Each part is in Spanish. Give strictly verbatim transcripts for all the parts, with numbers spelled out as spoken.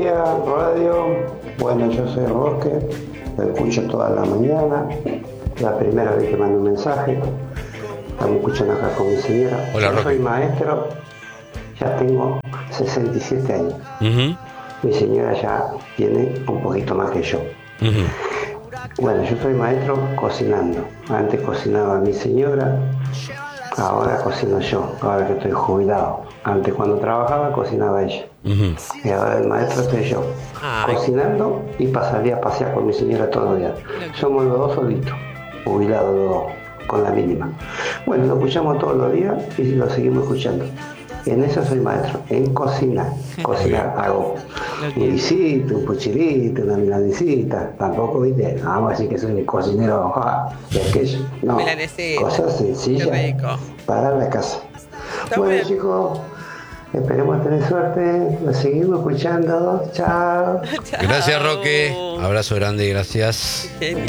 días, radio. Bueno, yo soy Roque, lo escucho toda la mañana. La primera vez que mando un mensaje. Estamos escuchando acá con mi señora. Hola, yo Roque. soy maestro, ya tengo sesenta y siete años. Uh-huh. Mi señora ya tiene un poquito más que yo. Uh-huh. Bueno, yo soy maestro cocinando. Antes cocinaba mi señora, ahora cocino yo, ahora que estoy jubilado. Antes cuando trabajaba cocinaba ella. Uh-huh. Y ahora el maestro soy yo. Ay. Cocinando y pasaría a pasear con mi señora todos los días. Somos los dos solitos, jubilados los dos, con la mínima. Bueno, lo escuchamos todos los días y lo seguimos escuchando. En eso soy maestro, en cocinar. Cocinar hago un guisito, un puchirito, una milanesita. Tampoco, viste, no vamos a decir que soy un cocinero ah, de aquello. No, Milanesita. cosas sencillas Qué rico. para la casa. Está Bueno, bien. chicos, esperemos tener suerte. Lo seguimos escuchando. Chao. Chao. Gracias, Roque. Abrazo grande, gracias. Genio.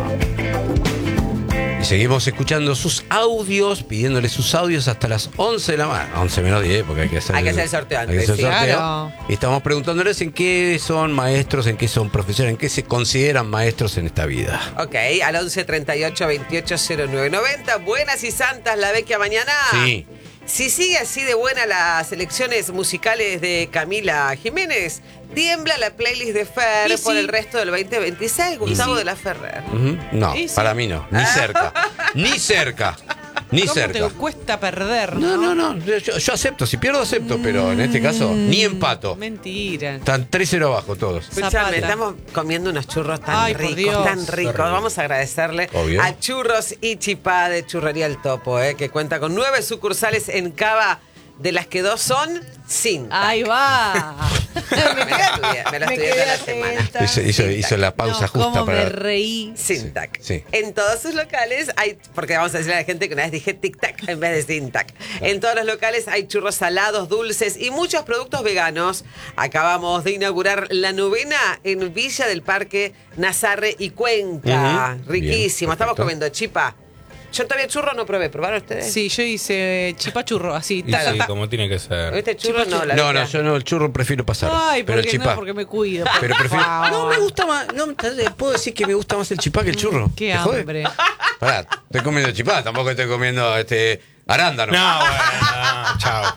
Y seguimos escuchando sus audios, pidiéndole sus audios hasta las once de la mañana. once menos diez, porque hay que hacer, Hay que hacer el sorteo hay que antes, hacer el sí. sorteo. Claro. Y estamos preguntándoles en qué son maestros, en qué son profesores, en qué se consideran maestros en esta vida. Ok, al once treinta y ocho veintiocho cero nueve noventa. Buenas y santas la vecchia mañana. Sí. Si sigue así de buena las elecciones musicales de Camila Jiménez, tiembla la playlist de Fer Y por sí. el resto del veinte veintiséis. Gustavo sí. de la Ferrer. Ujú. No, Sí, sí. para mí no, ni cerca. Ni cerca. Ni ¿Cómo cerca. te cuesta perder? No, no, no. Yo, yo acepto. Si pierdo, acepto. Pero en este caso, ni empato. Mentira. Están tres cero abajo todos. Escuchame, Zapata. estamos comiendo unos churros tan Ay, por ricos, Dios. tan ricos. Qué rico. Vamos a agradecerle Obvio. a Churros y Chipá de Churrería El Topo, eh, que cuenta con nueve sucursales en Cava, de las que dos son cinta. Ahí va. Me la estudié, me la Me estudié quedé toda la semana. atenta. Hizo, hizo, Cintac. hizo la pausa No, justa cómo para. me reí. Sintac. Sí, sí. En todos sus locales hay, porque vamos a decirle a la gente que una vez dije tic-tac en vez de Sintac. En todos los locales hay churros salados, dulces y muchos productos veganos. Acabamos de inaugurar la novena en Villa del Parque, Nazarre y Cuenca. Ujú. Riquísimo. Bien, Estamos perfecto. comiendo chipa. Yo todavía churro no probé. ¿Probaron ustedes? Sí, yo hice chipachurro, así. Y ta, sí, ta, ta. como tiene que ser. ¿Este churro no? La No, no, verdad. yo no, el churro prefiero pasar. Ay, pero ¿por el qué chipá. no? Porque me cuido. Pero prefiero. Wow. No, me gusta más. No, puedo decir que me gusta más el chipá que el churro. Qué ¿Te jode? hambre. Pará, estoy comiendo chipá, tampoco estoy comiendo este arándano. No, bueno, no, chao.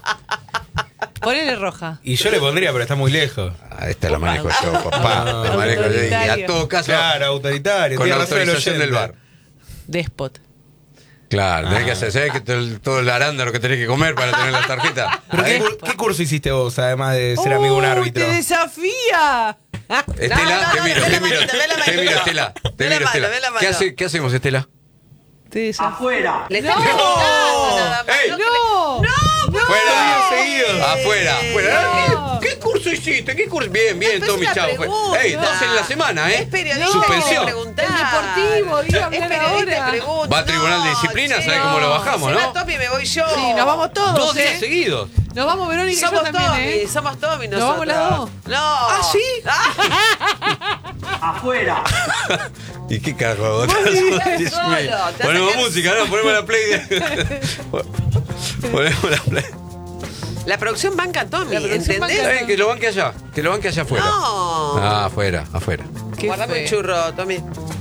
Ponele roja. Y yo le pondría, pero está muy lejos. Ah, esta la manejo yo, papá. No. La manejo yo. Y a Autoritario. todo caso, Claro, autoritario. con la tiene razón el autorización del oyente. bar. Despot. Claro, tenés Ah. que hacer, ¿sabés que todo el, todo el arándano que tenés que comer para tener la tarjeta? ¿Pero qué, cur- qué curso hiciste vos, además de ser amigo de un ¡Uy, árbitro? ¡Te desafía! Estela, No, no, te no, miro, ve te la miro, manito, ve la te manito. miro, Estela, te Ve la miro, mano, Estela. ve la ¿Qué, mano. hace, ¿Qué hacemos, Estela? Te desafía. Le estoy preguntando nada más. ¡Ey! No, ¡No! ¡No! ¡Fuera! seguido. ¡Afuera! ¡Fuera! No. ¿Qué, qué curso hiciste? ¿Qué curso? Bien, bien, Pero es Tommy, una chao. pregunta. ¡Ey, dos en la semana, Es eh! periodista, Suspensión. hay que preguntar. El deportivo, diga, Es hablar periodista, ahora. pregunta. Va a tribunal de disciplina, che, ¿sabe cómo lo bajamos, se no? va Tommy, me voy yo. Sí, nos vamos todos, Dos días ¿eh? seguidos. Nos vamos Verónica y yo Somos también, Tommy, ¿eh? somos Tommy Nos nosotros. vamos las dos. No. ¿Ah, sí? Afuera. ¿Y qué carajo? estás Dios solo, mío. te Ponemos sacas- música, ¿no? Ponemos la play. De... Ponemos la play. La producción banca a Tommy, La producción ¿entendés? Está bien, que lo banque allá. Que lo banque allá afuera. No. Ah, afuera, afuera. Qué Guardame un feo. churro, Tommy.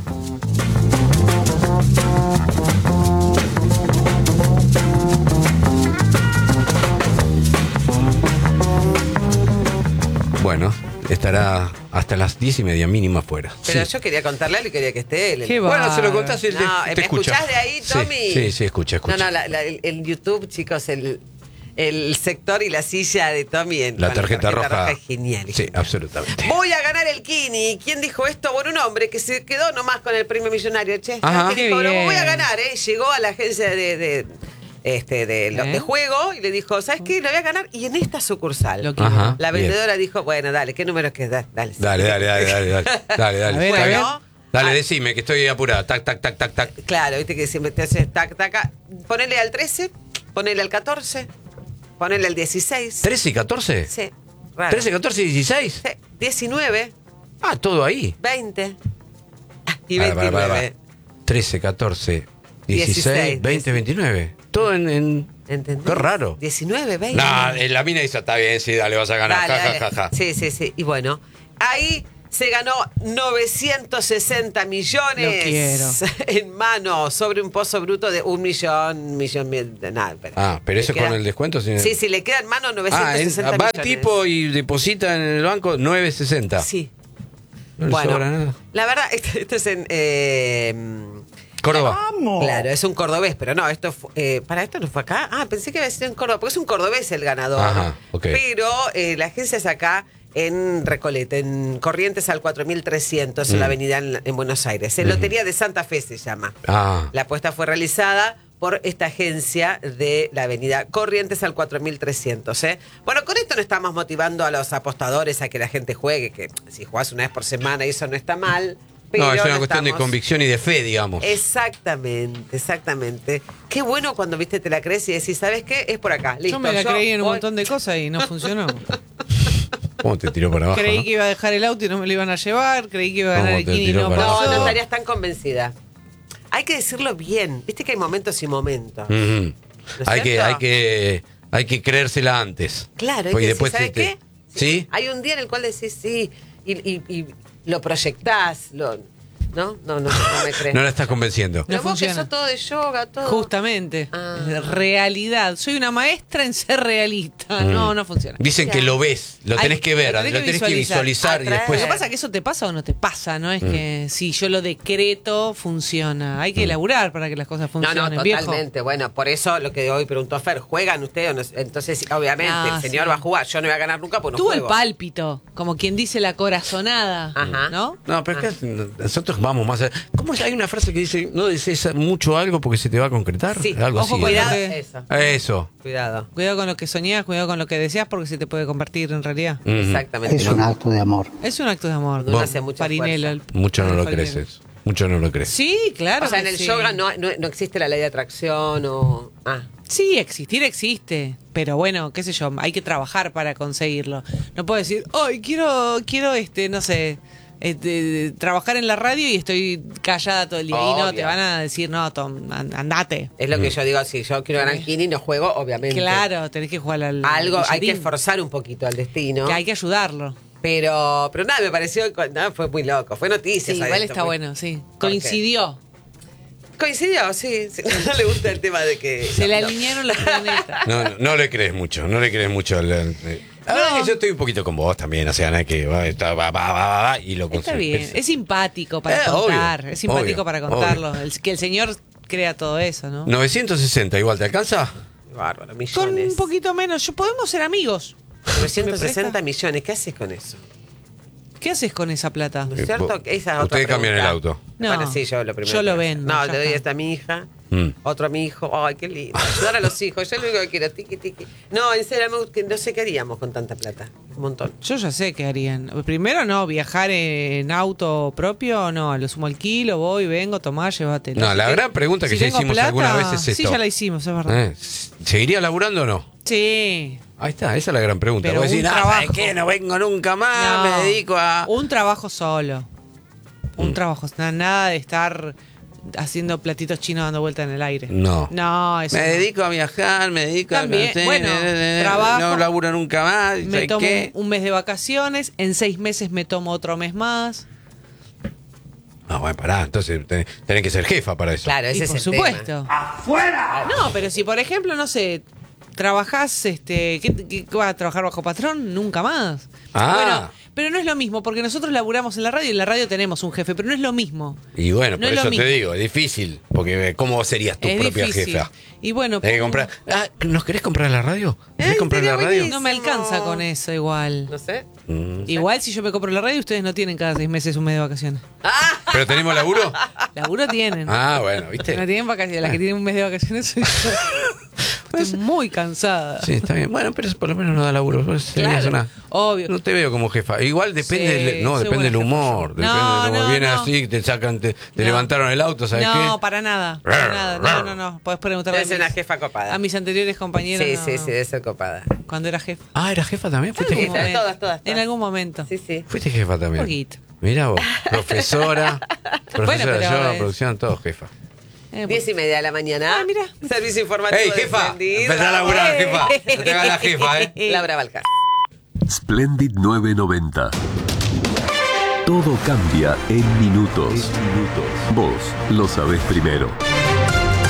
Bueno, estará hasta las diez y media mínima afuera. Pero Sí. yo quería contarle a él y quería que esté él. Qué Bueno, se lo bárbaro. contás y él te, No, te ¿me escucha. escuchás de ahí, Sí, Tommy? Sí, sí, escucha, escucha. No, no, la- la- el, el YouTube, chicos, el, el sector y la silla de Tommy en La con tarjeta, roja. es genial. Sí, absolutamente. Voy a ganar el Kini. ¿Quién dijo esto? Bueno, un hombre que se quedó nomás con el premio millonario, che. Ajá. Que Qué dijo, lo bien. voy a ganar, ¿eh? Llegó a la agencia de, de, este, de, lo- ¿Eh? de juego y le dijo, ¿sabes qué? Lo voy a ganar. Y en esta sucursal. Lo que- Ajá. La bien. vendedora dijo, bueno, dale, ¿qué número es que es? Dale, dale. Dale, dale, dale, dale, dale, dale, dale. A ver, Está a ver. bien. Bueno, Dale, ah, decime que estoy apurada. Tac, tac, tac, tac, tac. Claro, viste que siempre te haces tac, tac. Ponele al trece, ponele al catorce, ponele al dieciséis. ¿trece y catorce? Sí, raro. ¿trece, catorce y dieciséis? Sí, diecinueve, Ah, todo ahí. veinte ah, y Para, para, para, veintinueve. para. trece, catorce, dieciséis, dieciséis, veinte, veintinueve. Todo en, en ¿Entendés? Qué raro. diecinueve, veinte. No, eh, la mina hizo, está bien, sí, dale, vas a ganar. Dale, ja, dale. ja, ja, ja. Sí, sí, sí. Y bueno, ahí se ganó novecientos sesenta millones Lo quiero. en mano sobre un pozo bruto de un millón, millón, mil, de nada. Espera. Ah, pero Le eso queda- con el descuento. Sin el- Sí, sí, le queda en mano novecientos Ah, en- sesenta va millones. tipo y deposita en el banco nueve sesenta. Sí. No le Bueno, sobra nada. la verdad, esto, esto es en... eh, Córdoba. Claro, es un cordobés, pero no, esto fue, eh, para esto no fue acá. Ah, pensé que había sido en Córdoba, porque es un cordobés el ganador. Ajá, ok. Pero eh, la agencia es acá en Recoleta, en Corrientes al cuatro mil trescientos, en la Mm. avenida en, en Buenos Aires. En Ujú. Lotería de Santa Fe se llama. Ah, La apuesta fue realizada por esta agencia de la avenida Corrientes al cuatro mil trescientos. ¿eh? Bueno, con esto no estamos motivando a los apostadores a que la gente juegue, que si jugás una vez por semana eso no está mal. Pero no, es una no cuestión de estamos- convicción y de fe, digamos. Exactamente, exactamente. Qué bueno cuando viste te la crees y decís, ¿sabes qué? Es por acá. Listo, Yo me la creí en un voy. montón de cosas y no funcionó. ¿Cómo te tiró para abajo? Creí no? que iba a dejar el auto y no me lo iban a llevar. Creí que iba a ganar ¿Cómo el te Kini y tiró no para No, pasó. no abajo? estarías tan convencida. Hay que decirlo bien. Viste que hay momentos y momentos. Ujú. ¿No es Hay que, cierto? hay que, hay que creérsela antes. Claro, hay Porque que después decir, ¿sabes te- qué? ¿Sí? Hay un día en el cual decís sí y, y- y lo proyectás, lo, ¿no? No, no, no me crees. No la estás convenciendo. Pero No vos que funciona. sos todo de yoga, todo. Justamente. Ah. Realidad. Soy una maestra en ser realista. No, no funciona. Dicen que lo ves, lo Hay- tenés que ver, lo lo tenés tenés, que que visualizar. visualizar y Atraer. después. Lo que pasa es que eso te pasa o no te pasa, no es que si yo lo decreto, funciona. Hay que elaborar para que las cosas No, funcionen, no, viejo. totalmente. Bueno, por eso lo que hoy preguntó Fer, ¿juegan ustedes o no? Entonces, obviamente, Ah, el señor sí. va a jugar. Yo no voy a ganar nunca, pues no Tuvo el juego. pálpito, como quien dice la corazonada, Ajá. ¿no? No, pero es que nosotros vamos más allá. ¿Cómo es? Hay una frase que dice, no desees mucho algo porque se te va a concretar? Sí, Algo ojo, así. cuidado. ¿no? Eso. Eso. Cuidado. Cuidado con lo que soñás, cuidado con lo que deseas porque se te puede convertir en realidad. Ujú. Exactamente. Es un acto de amor. Es un acto de amor. No hace mucha Farinello, fuerza. el- Mucho no el lo farinello. crees eso. Mucho no lo crees. Sí, claro. O sea, que en el sí. yoga no, no, no existe la ley de atracción o... Ah, Sí, existir existe, pero bueno, qué sé yo, hay que trabajar para conseguirlo. No puedo decir, hoy quiero, quiero, este, no sé, este, trabajar en la radio y estoy callada todo el día. Y no, Obvio. te van a decir, no, Tom, an- andate. es lo que yo digo, si yo quiero ganar Kini no juego, obviamente. Claro, tenés que jugar al Algo, hay que billetín, forzar un poquito al destino. que hay que ayudarlo. Pero, pero nada, me pareció, nada, fue muy loco. Fue noticia. Sí, ¿sabes? igual Esto está fue- bueno, sí. ¿Por qué? Coincidió. Coincidió, sí. sí. No le gusta el tema de que... Se le no. alinearon los planetas. No, no, no le crees mucho, no le crees mucho. al- al- eh. La verdad es que yo estoy un poquito con vos también, o sea, no es que va, está- va, va, va, va, va, y lo Está consigues. bien, es simpático para Eh, contar, obvio, es simpático obvio, para contarlo. El- que el señor crea todo eso, ¿no? novecientos sesenta, igual, ¿te alcanza? Bárbaro, Con millones. un poquito menos, yo podemos ser amigos. novecientos sesenta ¿Me presta? millones, ¿qué haces con eso? ¿Qué haces con esa plata? ¿No es Eh, cierto? vos- Esa es otra ustedes cambian el pregunta. auto. No, Bueno, sí, yo lo primero. yo lo que voy a hacer. vendo, No, ya le doy está. esta a mi hija, Mm. otro a mi hijo. Ay, qué lindo. Ayudar a los hijos. Yo lo único que quiero, tiqui, tiqui. No, en serio, me- que no sé qué haríamos con tanta plata. Un montón. Yo ya sé qué harían. Primero no, viajar en auto propio, no, lo sumo al kilo, voy, vengo, tomá, llévatelo. No, Si la te- gran pregunta que si ya tengo hicimos plata, alguna vez es Sí, esto. ya la hicimos, es verdad. ¿Eh? ¿Seguiría laburando o no? Sí. Ahí está, esa es la gran pregunta. Pero Vos decís, un "Ah, ¿sabes trabajo". qué? No vengo nunca más, No, me dedico a... Un trabajo solo. Un Mm. trabajo, na- nada de estar haciendo platitos chinos dando vuelta en el aire. No. No, eso Me no. dedico a viajar, me dedico También, a... bueno, no trabajo, laburo nunca más, Me ¿sabes tomo qué? un mes de vacaciones, en seis meses me tomo otro mes más. Ah, bueno, pará, entonces tenés, tenés que ser jefa para eso. Claro, ese Y es por el supuesto. tema. No, pero si por ejemplo, no sé, trabajás, este, ¿qué, qué- vas a trabajar bajo patrón? Nunca más. Ah. Bueno, pero no es lo mismo, porque nosotros laburamos en la radio y en la radio tenemos un jefe, pero no es lo mismo. Y bueno, No por es lo eso mismo. te digo, es difícil, porque eh, ¿cómo serías tu Es propia difícil. jefa? Y bueno, Tenés que comprar... Ah, ¿nos querés comprar la radio? ¿Querés Eh, comprar la sería radio? buenísimo. no me alcanza con eso igual. No sé. Mm. Igual si yo me compro la radio, ustedes no tienen cada seis meses un mes de vacaciones. ¿Pero tenemos laburo? Laburo tienen. Ah, bueno, ¿viste? No tienen vacaciones. La que tiene un mes de vacaciones soy yo. Estoy muy cansada. Sí, está bien. Bueno, pero eso por lo menos no da laburo. Vos serías Claro, una- obvio. No te veo como jefa. Igual depende, Sí, del, no, soy depende del buena jefa humor. yo. Depende No, de cómo no, viene no. así, te sacan, te, te No. levantaron el auto, ¿sabes No, qué? para nada. Para nada. No, no, no. Podés preguntarle a Debe ser una mis, jefa copada. a mis anteriores compañeros. Sí, no, sí, no. sí, debe ser copada. Cuando era jefa. Ah, ¿era jefa también? ¿Fuiste En Sí, algún jefa? sí. momento. todas, todas, todas. En algún momento. Sí, sí. Fuiste jefa también. Un poquito. Mira vos, profesora, profesora Bueno, de pero yoga, es- producción, todo jefa. Eh, Diez y media de la mañana. Ah, mira. Servicio informativo. ¡Ey, jefa! Defendido. Empezá a laburar, jefa. No te hagas la jefa, ¿eh? Laura Balcar. Splendid novecientos noventa. Todo cambia en minutos. Vos lo sabés primero.